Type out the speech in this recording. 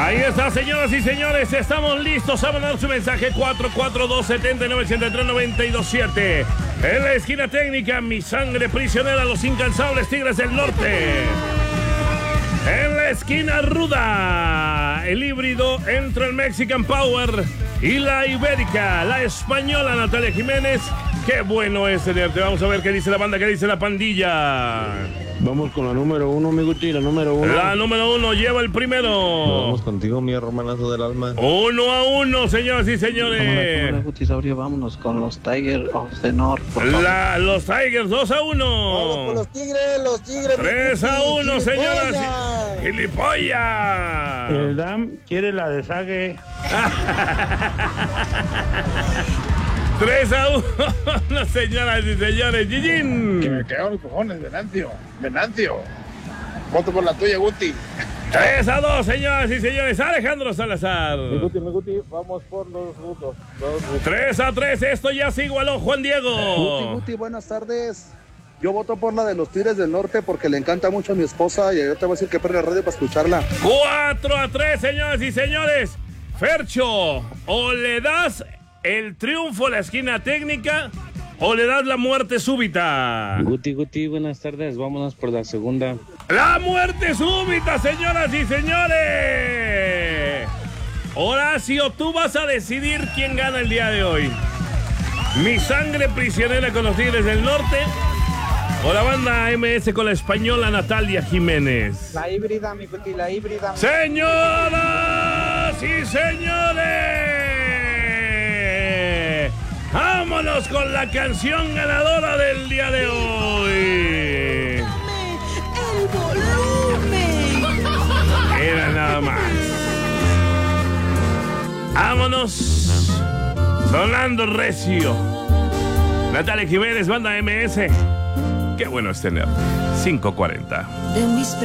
Ahí está, señoras y señores, estamos listos a mandar su mensaje 442-79-83-92-7. En la esquina técnica, mi sangre prisionera, los incansables Tigres del Norte. En la esquina ruda, el híbrido entre el Mexican Power y la Ibérica, la española Natalia Jiménez. Qué bueno es tenerte. Vamos a ver qué dice la banda, qué dice la pandilla. Vamos con la número 1, mi Guti, la número 1. La número 1 lleva el primero. Vamos contigo, mi hermanazo del alma. 1-1, señoras y señores. Vámonos con los Tigers of the North. Los Tigers, 2-1. Vamos con los Tigres. 3-1, señoras. ¡Gilipollas! El Dam quiere la de Sague. 3-1, señoras y señores. Gillín. Que me quedaron los cojones, Venancio. Voto por la tuya, Guti. 3-2, señoras y señores. Alejandro Salazar. Mi Guti, vamos por los votos. 3-3, esto ya se igualó, Juan Diego. Guti, buenas tardes. Yo voto por la de los Tigres del Norte porque le encanta mucho a mi esposa y yo te voy a decir que prende la radio para escucharla. 4-3, señoras y señores. Fercho, o le das el triunfo a la esquina técnica o le das la muerte súbita. Guti, buenas tardes. Vámonos por la segunda. La muerte súbita, señoras y señores. Horacio, tú vas a decidir quién gana el día de hoy. Mi sangre prisionera con los Tigres del Norte o la banda MS con la española Natalia Jiménez. La híbrida, mi Guti, la híbrida. Señoras y señores, vámonos con la canción ganadora del día de hoy. ¡El volumen! Era nada más. Vámonos. Sonando recio. Natalia Jiménez, banda MS. Qué bueno es tener 540.